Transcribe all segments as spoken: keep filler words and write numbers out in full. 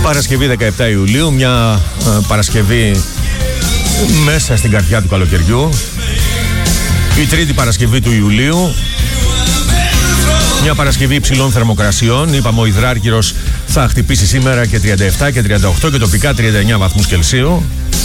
Παρασκευή δεκαεπτά Ιουλίου, μια ε, Παρασκευή μέσα στην καρδιά του καλοκαιριού. Η τρίτη Παρασκευή του Ιουλίου. Μια Παρασκευή υψηλών θερμοκρασιών. Είπαμε ο υδράργυρος θα χτυπήσει σήμερα και τριάντα επτά και τριάντα οκτώ και τοπικά τριάντα εννέα βαθμούς Κελσίου.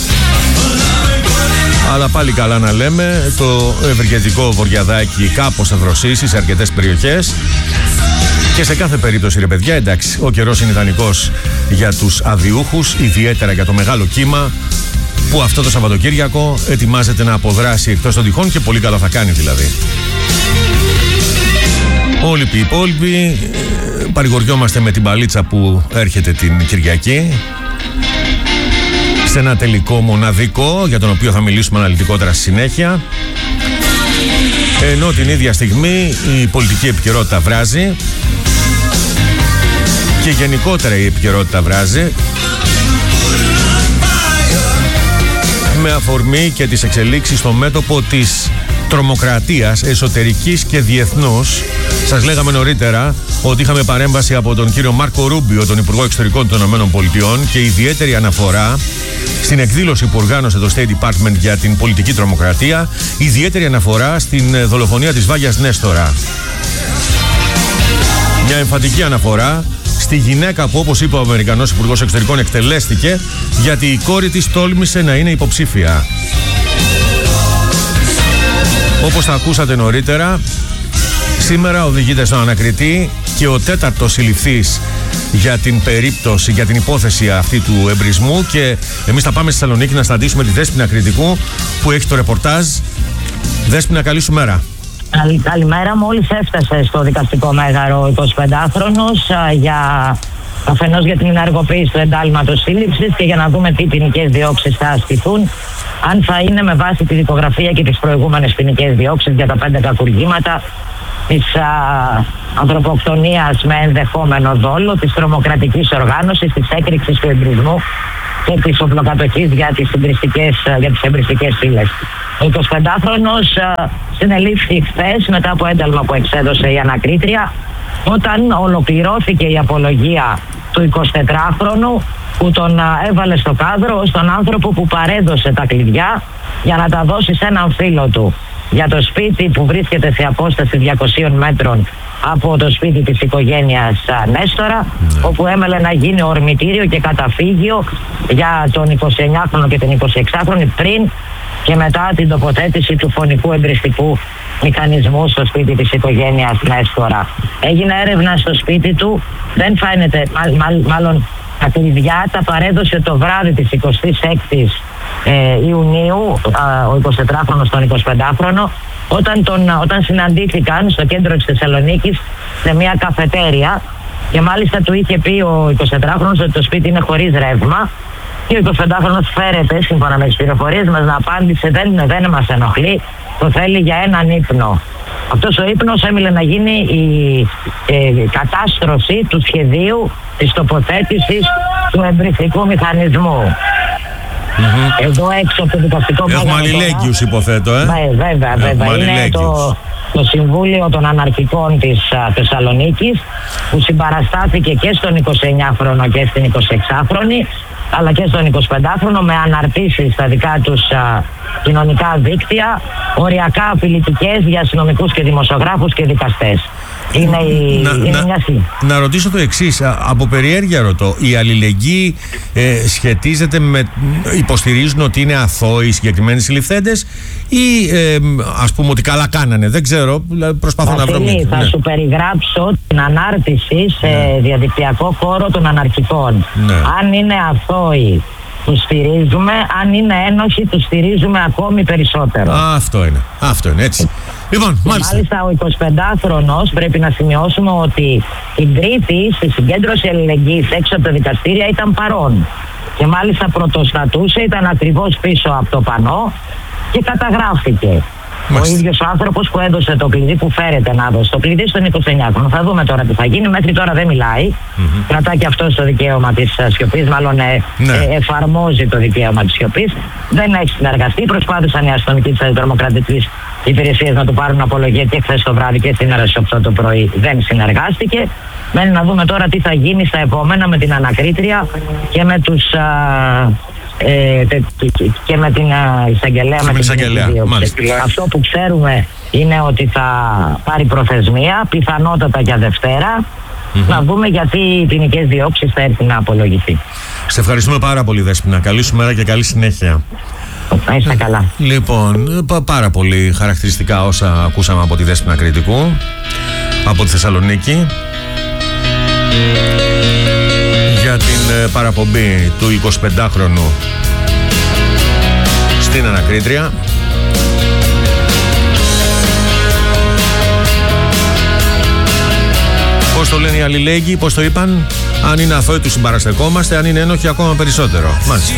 Αλλά πάλι καλά να λέμε, το ευεργετικό βορειαδάκι κάπως θα δροσίσει σε αρκετές περιοχές. Και σε κάθε περίπτωση, ρε παιδιά, εντάξει, ο καιρός είναι ιδανικός για τους αδιούχους, ιδιαίτερα για το μεγάλο κύμα που αυτό το Σαββατοκύριακο ετοιμάζεται να αποδράσει εκτός των τυχών και πολύ καλά θα κάνει δηλαδή. Όλοι οι υπόλοιποι παρηγοριόμαστε με την παλίτσα που έρχεται την Κυριακή, σε ένα τελικό μοναδικό για τον οποίο θα μιλήσουμε αναλυτικότερα στη συνέχεια. Ενώ την ίδια στιγμή η πολιτική επικαιρότητα βράζει και γενικότερα η επικαιρότητα βράζει, με αφορμή και τις εξελίξεις στο μέτωπο της τρομοκρατίας εσωτερικής και διεθνούς. Σας λέγαμε νωρίτερα ότι είχαμε παρέμβαση από τον κύριο Μάρκο Ρούμπιο, τον Υπουργό Εξωτερικών των ΗΠΑ, και ιδιαίτερη αναφορά στην εκδήλωση που οργάνωσε το State Department για την πολιτική τρομοκρατία, ιδιαίτερη αναφορά στην δολοφονία της Βάγιας Νέστορα. Μια εμφαντική αναφορά στη γυναίκα που, όπως είπε ο Αμερικανός Υπουργός Εξωτερικών, εκτελέστηκε γιατί η κόρη της τόλμησε να είναι υποψήφια. Όπως θα ακούσατε νωρίτερα, σήμερα οδηγείται στον ανακριτή και ο τέταρτος συλληφθής για την περίπτωση, για την υπόθεση αυτή του εμπρισμού, και εμείς θα πάμε στη Θεσσαλονίκη να συναντήσουμε τη Δέσποινα Κρητικού που έχει το ρεπορτάζ. Δέσποινα, καλή σου μέρα. Καλημέρα. Μόλις έφτασε στο δικαστικό μέγαρο ο εικοσιπεντάχρονος για αφενός για την ενεργοποίηση του εντάλματος σύλληψης και για να δούμε τι ποινικές διώξεις θα ασκηθούν, αν θα είναι με βάση τη δικογραφία και τις προηγούμενες ποινικές διώξεις για τα πέντε κακουργήματα της α, ανθρωποκτονίας με ενδεχόμενο δόλο, της τρομοκρατικής οργάνωσης, της έκρηξης του εμπρισμού και της οπλοκατοχής για τις εμπριστικές φύλες. Ο εικοσιπεντάχρονος συνελήφθη χθες μετά από ένταλμα που εξέδωσε η ανακρίτρια, όταν ολοκληρώθηκε η απολογία του εικοσιτετράχρονου που τον έβαλε στο κάδρο ως τον άνθρωπο που παρέδωσε τα κλειδιά για να τα δώσει σε έναν φίλο του για το σπίτι που βρίσκεται σε απόσταση διακοσίων μέτρων από το σπίτι της οικογένειας Νέστορα, mm. όπου έμελε να γίνει ορμητήριο και καταφύγιο για τον εικοσιεννιάχρονο και την εικοσιεξάχρονη πριν και μετά την τοποθέτηση του φωνικού εμπριστικού μηχανισμού στο σπίτι της οικογένειας Νέστορα. Έγινε έρευνα στο σπίτι του, δεν φαίνεται, μά, μά, μάλλον τα κλειδιά τα παρέδωσε το βράδυ της εικοστής έκτης ε, Ιουνίου α, ο εικοσιτετράχρονος τον εικοσιπεντάχρονο, όταν, τον, όταν συναντήθηκαν στο κέντρο της Θεσσαλονίκης σε μια καφετέρια, και μάλιστα του είχε πει ο εικοσιτετράχρονος ότι το σπίτι είναι χωρίς ρεύμα, και ο εικοσιπεντάχρονος φέρεται, σύμφωνα με τις πληροφορίες μας, να απάντησε δεν, δεν μας ενοχλεί, το θέλει για έναν ύπνο. Αυτός ο ύπνος έμειλε να γίνει η ε, κατάστρωση του σχεδίου της τοποθέτησης του εμπριστικού μηχανισμού. Mm-hmm. Εδώ έξω από το δικαστικό μέγαρο. Έχουμε αλληλέγγυους, υποθέτω, ε? Βέ, βέβαια, βέβαια. Είναι το, το Συμβούλιο των Αναρχικών της α, Θεσσαλονίκης, που συμπαραστάθηκε και στον εικοσιεννιάχρονο και στην εικοσιεξάχρονη, αλλά και στον εικοσιπεντάχρονο, με αναρτήσεις στα δικά τους α, κοινωνικά δίκτυα, οριακά απειλητικές για αστυνομικούς και δημοσιογράφους και δικαστές. Είναι, η, να, είναι να, μια σύν. Να ρωτήσω το εξής, από περιέργεια ρωτώ, η αλληλεγγύη ε, σχετίζεται με, υποστηρίζουν ότι είναι αθώοι οι συγκεκριμένοι συλληφθέντες ή ε, ας πούμε ότι καλά κάνανε, δεν ξέρω, προσπαθώ να βρω μια. Θα ναι. σου περιγράψω την ανάρτηση σε ναι. διαδικτυακό χώρο των αναρχικών. Ναι. Αν είναι αθώοι, τους στηρίζουμε, αν είναι ένοχοι, τους στηρίζουμε ακόμη περισσότερο. Α, αυτό είναι, αυτό είναι, έτσι. Λοιπόν, μάλιστα. μάλιστα ο εικοσιπεντάχρονος, πρέπει να σημειώσουμε ότι την Τρίτη στη συγκέντρωση αλληλεγγύης έξω από τα δικαστήρια ήταν παρόν. Και μάλιστα πρωτοστατούσε, ήταν ακριβώς πίσω από το πανό και καταγράφηκε. Ο ίδιος ο άνθρωπος που έδωσε το κλειδί, που φέρεται να δώσει το κλειδί στον εικοσιεννιάχρονο. Θα δούμε τώρα τι θα γίνει. Μέχρι τώρα δεν μιλάει. Mm-hmm. Κρατά και αυτό το δικαίωμα της σιωπής. Μάλλον ε, ναι. ε, εφαρμόζει το δικαίωμα της σιωπής. Δεν έχει συνεργαστεί. Προσπάθησαν οι αστυνομικοί της Αντιτρομοκρατικής Υπηρεσίας να του πάρουν απολογία και χθες το βράδυ και σήμερα στις οκτώ το πρωί. Δεν συνεργάστηκε. Μένει να δούμε τώρα τι θα γίνει στα επόμενα με την ανακρίτρια και με τους. Α, Ε, και με την εισαγγελέα, με την εισαγγελέα. Αυτό που ξέρουμε είναι ότι θα πάρει προθεσμία, πιθανότατα για Δευτέρα. Mm-hmm. Να δούμε γιατί οι ποινικές διώξεις θα έρθει να απολογηθεί. Σε ευχαριστούμε πάρα πολύ, Δέσποινα. Καλή σου μέρα και καλή συνέχεια. Να είστε καλά. Λοιπόν, πάρα πολύ χαρακτηριστικά όσα ακούσαμε από τη Δέσποινα Κρητικού από τη Θεσσαλονίκη για την παραπομπή του εικοσιπεντάχρονου στην ανακρίτρια. Πώς το λένε οι αλληλέγγυοι, πώς το είπαν? Αν είναι αθώοι τους συμπαραστεκόμαστε, αν είναι ένοχοι ακόμα περισσότερο. Μάλιστα.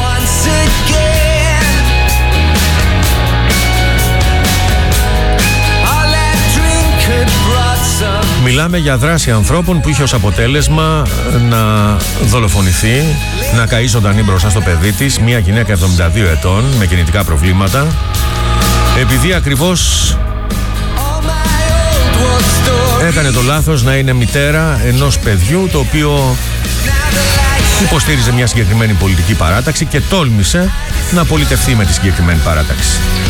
Μιλάμε για δράση ανθρώπων που είχε ως αποτέλεσμα να δολοφονηθεί, να καεί ζωντανή μπροστά στο παιδί της, μια γυναίκα εβδομήντα δύο ετών με κινητικά προβλήματα, επειδή ακριβώς έκανε το λάθος να είναι μητέρα ενός παιδιού το οποίο υποστήριζε μια συγκεκριμένη πολιτική παράταξη και τόλμησε να πολιτευτεί με τη συγκεκριμένη παράταξη.